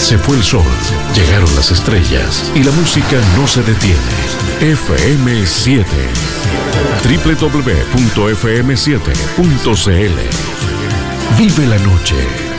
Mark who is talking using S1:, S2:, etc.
S1: Se fue el sol, llegaron las estrellas y la música no se detiene. FM7 www.fm7.cl. Vive la noche.